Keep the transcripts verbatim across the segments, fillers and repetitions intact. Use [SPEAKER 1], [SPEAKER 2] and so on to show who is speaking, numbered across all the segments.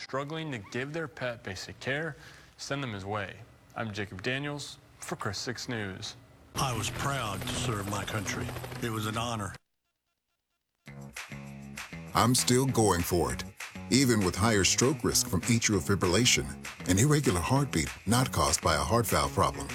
[SPEAKER 1] struggling to give their pet basic care, send them his way. I'm Jacob Daniels for Chris six News.
[SPEAKER 2] I was proud to serve my country. It was an honor.
[SPEAKER 3] I'm still going for it, even with higher stroke risk from atrial fibrillation, an irregular heartbeat not caused by a heart valve problem.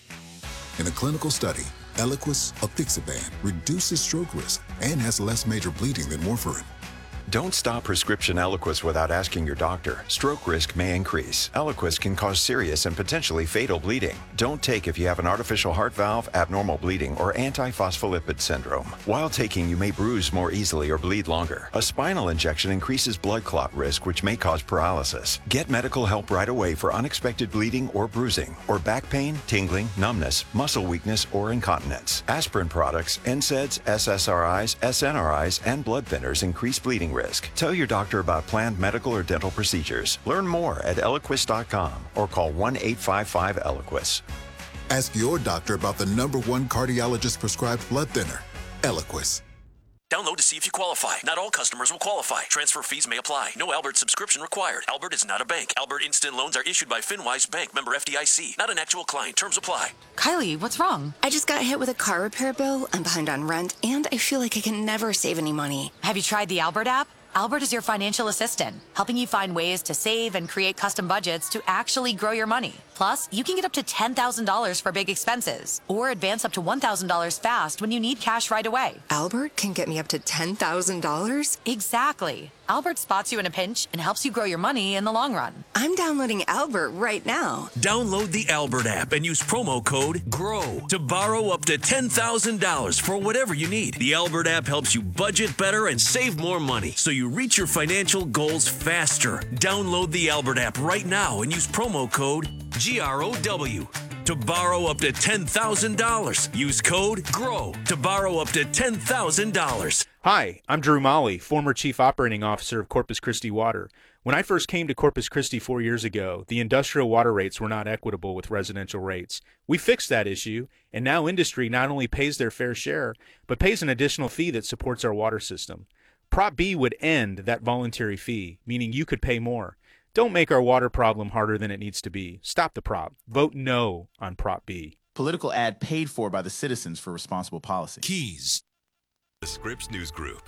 [SPEAKER 3] In a clinical study, Eliquis apixaban reduces stroke risk and has less major bleeding than warfarin.
[SPEAKER 4] Don't stop prescription Eliquis without asking your doctor. Stroke risk may increase. Eliquis can cause serious and potentially fatal bleeding. Don't take if you have an artificial heart valve, abnormal bleeding, or antiphospholipid syndrome. While taking, you may bruise more easily or bleed longer. A spinal injection increases blood clot risk, which may cause paralysis. Get medical help right away for unexpected bleeding or bruising, or back pain, tingling, numbness, muscle weakness, or incontinence. Aspirin products, N SAIDs, S S R Is, S N R Is, and blood thinners increase bleeding risk. Tell your doctor about planned medical or dental procedures. Learn more at Eliquis dot com or call one eight five five Eliquis.
[SPEAKER 3] Ask your doctor about the number one cardiologist prescribed blood thinner, Eliquis.
[SPEAKER 5] Download to see if you qualify. Not all customers will qualify. Transfer fees may apply. No Albert subscription required. Albert is not a bank. Albert Instant Loans are issued by FinWise Bank, member F D I C. Not an actual client. Terms apply.
[SPEAKER 6] Kylie, what's wrong?
[SPEAKER 7] I just got hit with a car repair bill. I'm behind on rent, and I feel like I can never save any money.
[SPEAKER 6] Have you tried the Albert app? Albert is your financial assistant, helping you find ways to save and create custom budgets to actually grow your money. Plus, you can get up to ten thousand dollars for big expenses, or advance up to one thousand dollars fast when you need cash right away.
[SPEAKER 7] Albert can get me up to ten thousand dollars?
[SPEAKER 6] Exactly. Albert spots you in a pinch and helps you grow your money in the long run.
[SPEAKER 7] I'm downloading Albert right now.
[SPEAKER 5] Download the Albert app and use promo code GROW to borrow up to ten thousand dollars for whatever you need. The Albert app helps you budget better and save more money, so you reach your financial goals faster. Download the Albert app right now and use promo code G R O W to borrow up to ten thousand dollars. Use code GROW to borrow up to ten thousand dollars.
[SPEAKER 8] Hi, I'm Drew Molly, former Chief Operating Officer of Corpus Christi Water. When I first came to Corpus Christi four years ago, the industrial water rates were not equitable with residential rates. We fixed that issue, and now industry not only pays their fair share, but pays an additional fee that supports our water system. Prop B would end that voluntary fee, meaning you could pay more. Don't make our water problem harder than it needs to be. Stop the prop. Vote no on Prop B.
[SPEAKER 9] Political ad paid for by the Citizens for Responsible Policy.
[SPEAKER 10] Keys. The Scripps News Group.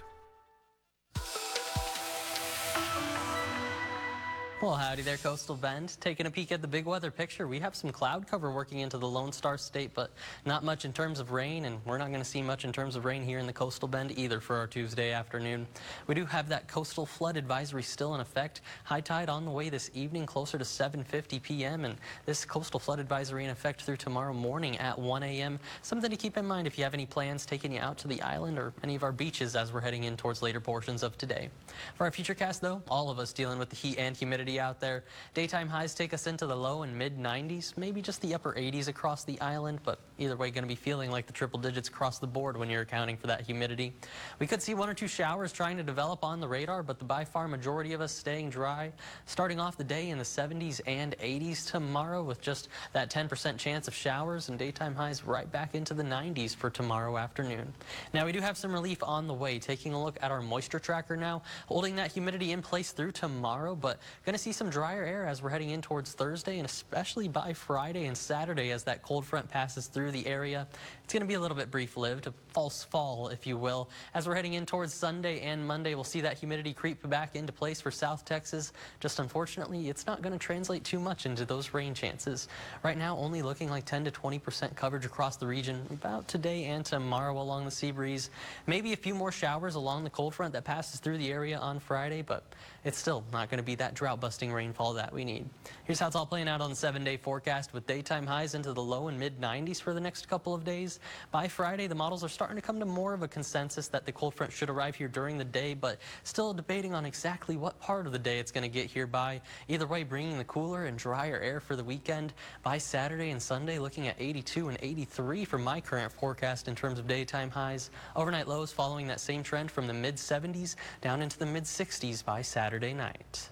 [SPEAKER 11] Well, howdy there, Coastal Bend. Taking a peek at the big weather picture, we have some cloud cover working into the Lone Star State, but not much in terms of rain, and we're not going to see much in terms of rain here in the Coastal Bend either for our Tuesday afternoon. We do have that coastal flood advisory still in effect. High tide on the way this evening, closer to seven fifty p m, and this coastal flood advisory in effect through tomorrow morning at one a m Something to keep in mind if you have any plans taking you out to the island or any of our beaches as we're heading in towards later portions of today. For our future cast, though, all of us dealing with the heat and humidity out there. Daytime highs take us into the low and mid nineties, maybe just the upper eighties across the island, but either way going to be feeling like the triple digits across the board when you're accounting for that humidity. We could see one or two showers trying to develop on the radar, but the by far majority of us staying dry. Starting off the day in the seventies and eighties tomorrow with just that ten percent chance of showers, and daytime highs right back into the nineties for tomorrow afternoon. Now we do have some relief on the way. Taking a look at our moisture tracker now, holding that humidity in place through tomorrow, but going to see some drier air as we're heading in towards Thursday, and especially by Friday and Saturday as that cold front passes through the area. It's going to be a little bit brief-lived, a false fall, if you will. As we're heading in towards Sunday and Monday, we'll see that humidity creep back into place for South Texas. Just unfortunately, it's not going to translate too much into those rain chances. Right now, only looking like ten to twenty percent coverage across the region about today and tomorrow along the sea breeze. Maybe a few more showers along the cold front that passes through the area on Friday, but it's still not going to be that drought-busting rainfall that we need. Here's how it's all playing out on the seven-day forecast with daytime highs into the low and mid nineties for the next couple of days. By Friday, the models are starting to come to more of a consensus that the cold front should arrive here during the day, but still debating on exactly what part of the day it's going to get here by. Either way, bringing the cooler and drier air for the weekend. By Saturday and Sunday, looking at eighty-two and eighty-three for my current forecast in terms of daytime highs. Overnight lows following that same trend from the mid seventies down into the mid sixties by Saturday night.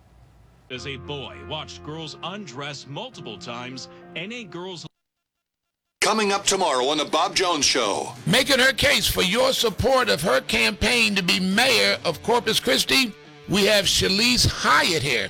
[SPEAKER 12] As a boy, watched girls undress multiple times and a girl's...
[SPEAKER 13] Coming up tomorrow on the Bob Jones Show.
[SPEAKER 14] Making her case for your support of her campaign to be mayor of Corpus Christi, we have Shalise Hyatt here.